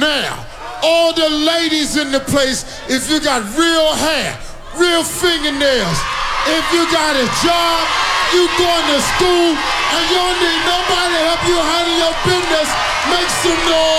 Now, all the ladies in the place, if you got real hair, real fingernails, if you got a job, you going to school, and you don't need nobody to help you handle your business, make some noise.